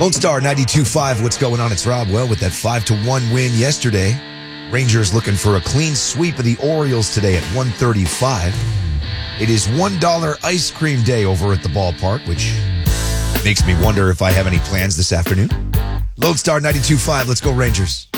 Lone Star 92.5, what's going on? It's Rob. Well, with that 5-1 win yesterday, Rangers looking for a clean sweep of the Orioles today at 135. It is $1 ice cream day over at the ballpark, which makes me wonder if I have any plans this afternoon. Lone Star 92.5, let's go Rangers.